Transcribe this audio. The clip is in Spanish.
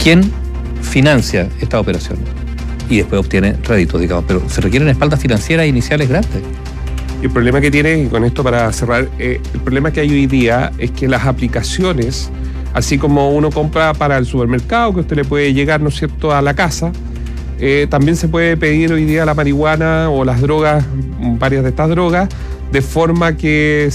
¿Quién financia esta operación? Y después obtiene réditos, digamos, pero se requieren espaldas financieras iniciales grandes. El problema que tiene, y con esto para cerrar, el problema que hay hoy día es que las aplicaciones, así como uno compra para el supermercado, que usted le puede llegar, ¿no es cierto?, a la casa, también se puede pedir hoy día la marihuana o las drogas, varias de estas drogas, de forma que